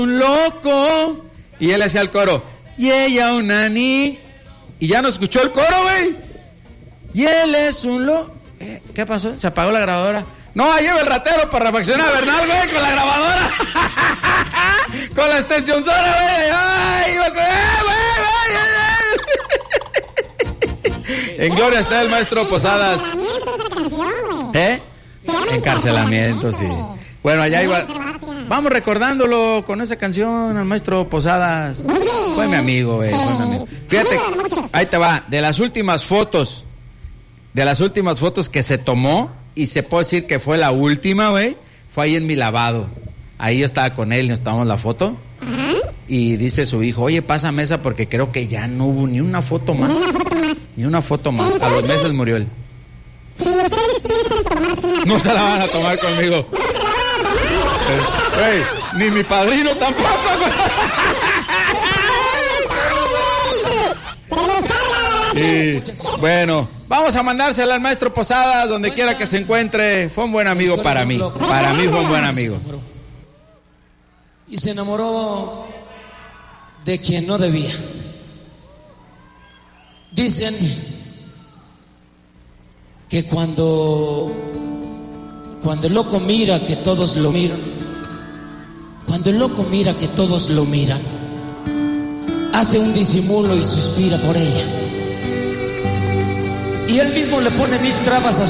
un loco. Y él hacía el coro. Y ella una niña. Y ya no escuchó el coro, güey. Y él es un loco. ¿Qué pasó? Se apagó la grabadora. No, ahí lleva el ratero para refaccionar a Bernal, güey, con la grabadora. Con la extensionsora, güey. Ay, güey. En gloria está el maestro Posadas. Encarcelamiento, sí. Bueno, allá iba. Vamos recordándolo con esa canción al maestro Posadas. Fue mi amigo, güey. Fíjate, ahí te va. De las últimas fotos que se tomó, y se puede decir que fue la última, güey, fue ahí en mi lavado. Ahí yo estaba con él y nos tomamos la foto. Y dice su hijo, oye, pásame esa porque creo que ya no hubo ni una foto más. Ni una foto más. A los meses murió él. No se la van a tomar conmigo. Ni mi padrino tampoco. Y bueno, vamos a mandársela al maestro Posadas donde quiera que se encuentre. Fue un buen amigo para mí. Para mí fue un buen amigo. Y se enamoró de quien no debía. Dicen que cuando el loco mira que todos lo miran, cuando el loco mira que todos lo miran, hace un disimulo y suspira por ella. Y él mismo le pone 1000 trabas a